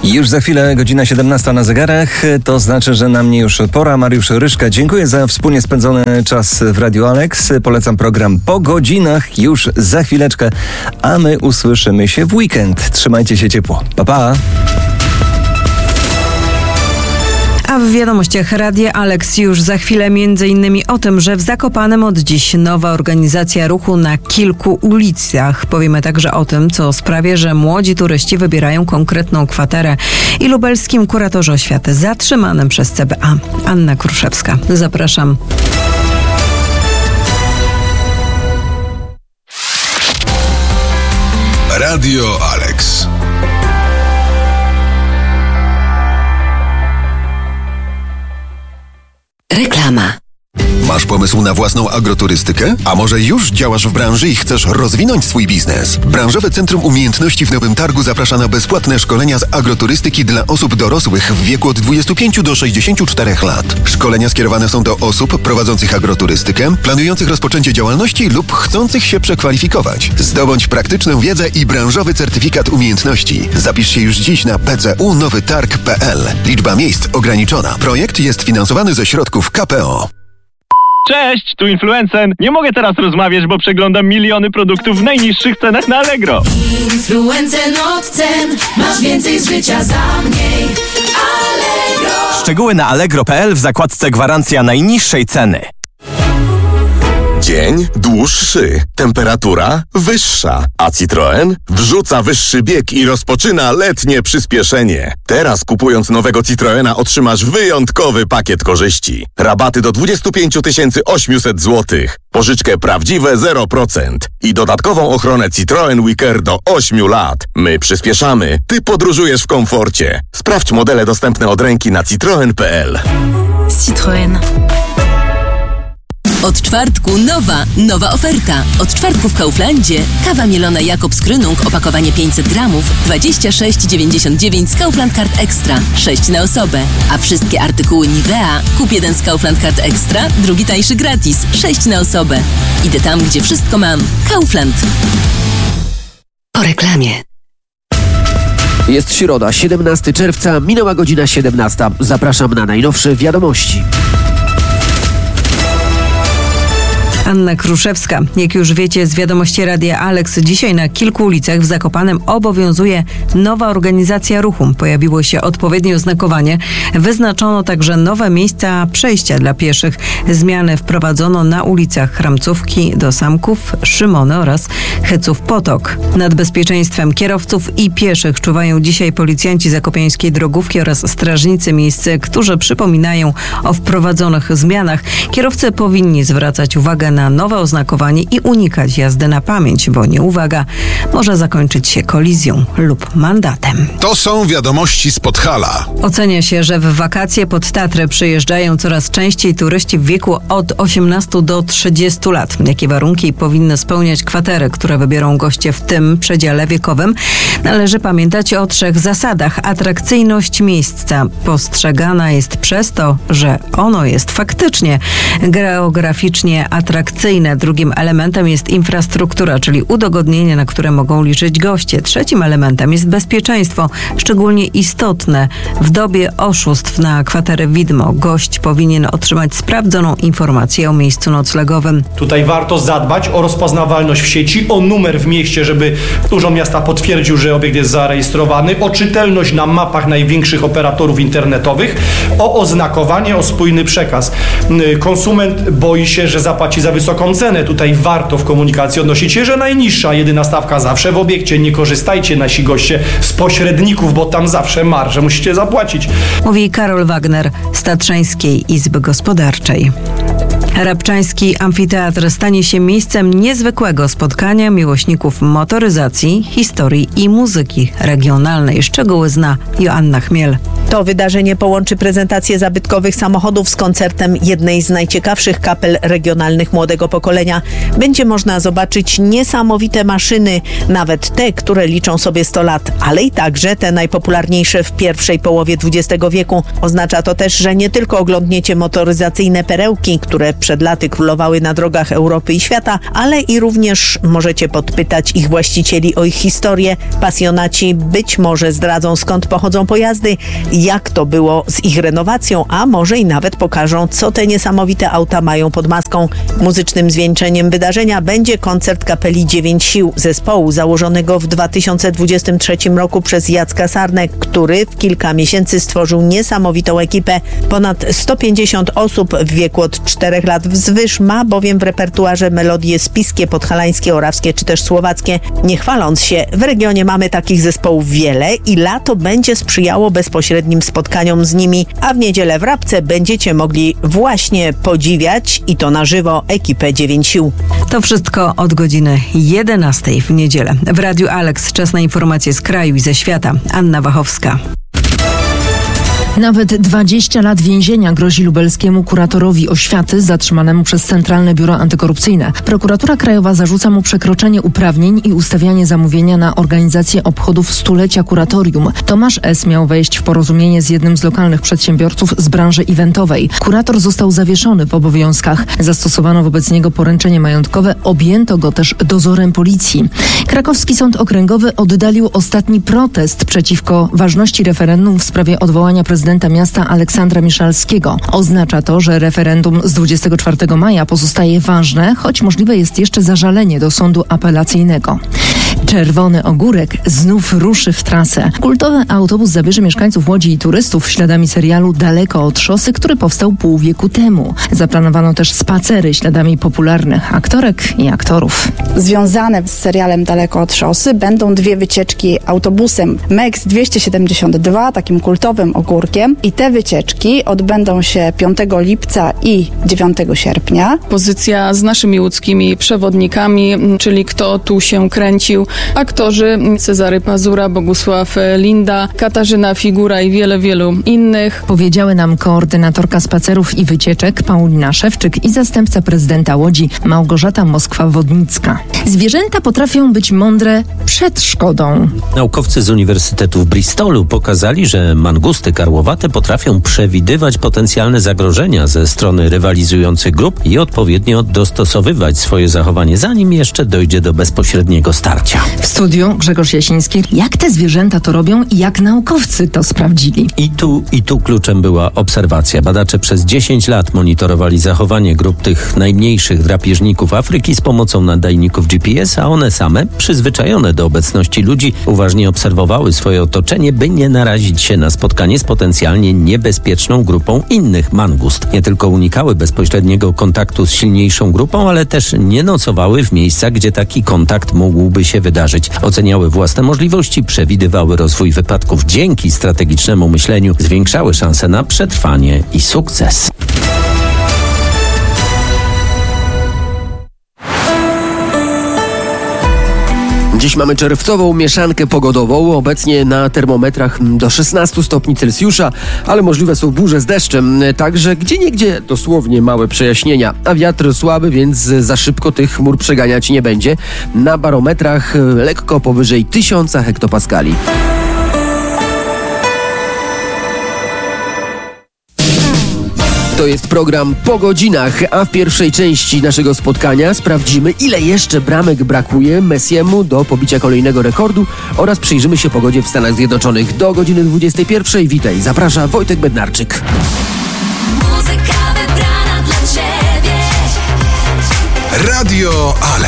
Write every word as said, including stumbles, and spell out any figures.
Już za chwilę godzina siedemnasta na zegarach, to znaczy, że na mnie już pora. Mariusz Ryszka, dziękuję za wspólnie spędzony czas w Radiu Alex. Polecam program Po godzinach już za chwileczkę, a my usłyszymy się w weekend. Trzymajcie się ciepło. Pa, pa! A w wiadomościach Radia Alex już za chwilę między innymi o tym, że w Zakopanem od dziś nowa organizacja ruchu na kilku ulicach. Powiemy także o tym, co sprawia, że młodzi turyści wybierają konkretną kwaterę i lubelskim kuratorze oświaty zatrzymanym przez C B A. Anna Kruszewska. Zapraszam. Radio Alex. Reklama. Masz pomysł na własną agroturystykę? A może już działasz w branży i chcesz rozwinąć swój biznes? Branżowe Centrum Umiejętności w Nowym Targu zaprasza na bezpłatne szkolenia z agroturystyki dla osób dorosłych w wieku od dwudziestu pięciu do sześćdziesięciu czterech lat. Szkolenia skierowane są do osób prowadzących agroturystykę, planujących rozpoczęcie działalności lub chcących się przekwalifikować. Zdobądź praktyczną wiedzę i branżowy certyfikat umiejętności. Zapisz się już dziś na p c u nowy targ kropka p l. Liczba miejsc ograniczona. Projekt jest finansowany ze środków K P O. Cześć, tu Influencen. Nie mogę teraz rozmawiać, bo przeglądam miliony produktów w najniższych cenach na Allegro. Influencen od cen, masz więcej z życia za mniej. Allegro. Szczegóły na allegro kropka p l w zakładce gwarancja najniższej ceny. Dzień dłuższy, temperatura wyższa, a Citroen wrzuca wyższy bieg i rozpoczyna letnie przyspieszenie. Teraz kupując nowego Citroena otrzymasz wyjątkowy pakiet korzyści. Rabaty do dwudziestu pięciu tysięcy osiemset złotych, pożyczkę prawdziwe zero procent i dodatkową ochronę Citroen WeCare do ośmiu lat. My przyspieszamy, ty podróżujesz w komforcie. Sprawdź modele dostępne od ręki na citroen kropka p l. Citroen. Od czwartku nowa, nowa oferta. Od czwartku w Kauflandzie kawa mielona Jakobs Krönung, opakowanie pięćset gramów, dwadzieścia sześć dziewięćdziesiąt dziewięć z Kaufland Card Extra, sześć na osobę. A wszystkie artykuły Nivea, kup jeden z Kaufland Card Extra, drugi tańszy gratis, sześć na osobę. Idę tam, gdzie wszystko mam. Kaufland. Po reklamie. Jest środa, siedemnastego czerwca, minęła godzina siedemnasta. Zapraszam na najnowsze wiadomości. Anna Kruszewska. Jak już wiecie z wiadomości Radia Alex, dzisiaj na kilku ulicach w Zakopanem obowiązuje nowa organizacja ruchu. Pojawiło się odpowiednie oznakowanie. Wyznaczono także nowe miejsca przejścia dla pieszych. Zmiany wprowadzono na ulicach Chramcówki do Samków, Szymony oraz Heców Potok. Nad bezpieczeństwem kierowców i pieszych czuwają dzisiaj policjanci zakopiańskiej drogówki oraz strażnicy miejscy, którzy przypominają o wprowadzonych zmianach. Kierowcy powinni zwracać uwagę na nowe oznakowanie i unikać jazdy na pamięć, bo nieuwaga może zakończyć się kolizją lub mandatem. To są wiadomości z Podhala. Ocenia się, że w wakacje pod Tatrę przyjeżdżają coraz częściej turyści w wieku od osiemnastu do trzydziestu lat. Jakie warunki powinny spełniać kwatery, które wybiorą goście w tym przedziale wiekowym? Należy pamiętać o trzech zasadach. Atrakcyjność miejsca postrzegana jest przez to, że ono jest faktycznie geograficznie atrakcyjne. Drugim elementem jest infrastruktura, czyli udogodnienie, na które mogą liczyć goście. Trzecim elementem jest bezpieczeństwo, szczególnie istotne w dobie oszustw na kwaterę widmo. Gość powinien otrzymać sprawdzoną informację o miejscu noclegowym. Tutaj warto zadbać o rozpoznawalność w sieci, o numer w mieście, żeby Urząd Miasta potwierdził, że obiekt jest zarejestrowany, o czytelność na mapach największych operatorów internetowych, o oznakowanie, o spójny przekaz. Konsument boi się, że zapłaci za wysoką cenę. Tutaj warto w komunikacji odnosić się, że najniższa, jedyna stawka zawsze w obiekcie. Nie korzystajcie, nasi goście, z pośredników, bo tam zawsze marże musicie zapłacić. Mówi Karol Wagner z Tatrzańskiej Izby Gospodarczej. Rabczański Amfiteatr stanie się miejscem niezwykłego spotkania miłośników motoryzacji, historii i muzyki regionalnej. Szczegóły zna Joanna Chmiel. To wydarzenie połączy prezentację zabytkowych samochodów z koncertem jednej z najciekawszych kapel regionalnych młodego pokolenia. Będzie można zobaczyć niesamowite maszyny, nawet te, które liczą sobie sto lat, ale i także te najpopularniejsze w pierwszej połowie dwudziestego wieku. Oznacza to też, że nie tylko oglądniecie motoryzacyjne perełki, które przed laty królowały na drogach Europy i świata, ale i również możecie podpytać ich właścicieli o ich historię. Pasjonaci być może zdradzą, skąd pochodzą pojazdy, jak to było z ich renowacją, a może i nawet pokażą, co te niesamowite auta mają pod maską. Muzycznym zwieńczeniem wydarzenia będzie koncert kapeli Dziewięć Sił, zespołu założonego w dwa tysiące dwudziestym trzecim roku przez Jacka Sarnę, który w kilka miesięcy stworzył niesamowitą ekipę. Ponad sto pięćdziesiąt osób w wieku od czterech lat wzwyż ma bowiem w repertuarze melodie spiskie, podhalańskie, orawskie czy też słowackie. Nie chwaląc się, w regionie mamy takich zespołów wiele i lato będzie sprzyjało bezpośrednim spotkaniom z nimi, a w niedzielę w Rabce będziecie mogli właśnie podziwiać i to na żywo ekipę Dziewięć Sił. To wszystko od godziny jedenastej w niedzielę. W Radiu Alex czas na informacje z kraju i ze świata. Anna Wachowska. Nawet dwadzieścia lat więzienia grozi lubelskiemu kuratorowi oświaty zatrzymanemu przez Centralne Biuro Antykorupcyjne. Prokuratura Krajowa zarzuca mu przekroczenie uprawnień i ustawianie zamówienia na organizację obchodów stulecia kuratorium. Tomasz S. miał wejść w porozumienie z jednym z lokalnych przedsiębiorców z branży eventowej. Kurator został zawieszony w obowiązkach. Zastosowano wobec niego poręczenie majątkowe, objęto go też dozorem policji. Krakowski Sąd Okręgowy oddalił ostatni protest przeciwko ważności referendum w sprawie odwołania prezydenta miasta Aleksandra Miszalskiego. Oznacza to, że referendum z dwudziestego czwartego maja pozostaje ważne, choć możliwe jest jeszcze zażalenie do sądu apelacyjnego. Czerwony ogórek znów ruszy w trasę. Kultowy autobus zabierze mieszkańców Łodzi i turystów śladami serialu Daleko od szosy, który powstał pół wieku temu. Zaplanowano też spacery śladami popularnych aktorek i aktorów. Związane z serialem Daleko od szosy będą dwie wycieczki autobusem M E X dwieście siedemdziesiąt dwa, takim kultowym ogórkiem, i te wycieczki odbędą się piątego lipca i dziewiątego sierpnia. Pozycja z naszymi łódzkimi przewodnikami, czyli kto tu się kręcił. Aktorzy Cezary Pazura, Bogusław Linda, Katarzyna Figura i wiele, wielu innych. Powiedziały nam koordynatorka spacerów i wycieczek Paulina Szewczyk i zastępca prezydenta Łodzi Małgorzata Moskwa-Wodnicka. Zwierzęta potrafią być mądre przed szkodą. Naukowcy z Uniwersytetu w Bristolu pokazali, że mangusty karłowate potrafią przewidywać potencjalne zagrożenia ze strony rywalizujących grup i odpowiednio dostosowywać swoje zachowanie, zanim jeszcze dojdzie do bezpośredniego starcia. W studiu Grzegorz Jasiński. Jak te zwierzęta to robią i jak naukowcy to sprawdzili? I tu, i tu kluczem była obserwacja. Badacze przez dziesięć lat monitorowali zachowanie grup tych najmniejszych drapieżników Afryki z pomocą nadajników G P S, a one same, przyzwyczajone do obecności ludzi, uważnie obserwowały swoje otoczenie, by nie narazić się na spotkanie z potencjalnie niebezpieczną grupą innych mangust. Nie tylko unikały bezpośredniego kontaktu z silniejszą grupą, ale też nie nocowały w miejscach, gdzie taki kontakt mógłby się wydarzyć. Oceniały własne możliwości, przewidywały rozwój wypadków. Dzięki strategicznemu myśleniu zwiększały szanse na przetrwanie i sukces. Dziś mamy czerwcową mieszankę pogodową, obecnie na termometrach do szesnastu stopni Celsjusza, ale możliwe są burze z deszczem, także gdzieniegdzie dosłownie małe przejaśnienia, a wiatr słaby, więc za szybko tych chmur przeganiać nie będzie. Na barometrach lekko powyżej tysiąca hektopaskali. To jest program Po godzinach, a w pierwszej części naszego spotkania sprawdzimy, ile jeszcze bramek brakuje Messiemu do pobicia kolejnego rekordu oraz przyjrzymy się pogodzie w Stanach Zjednoczonych. Do godziny dwudziestej pierwszej. Witaj, zaprasza Wojtek Bednarczyk. Muzyka wybrana dla Ciebie. Radio Alex.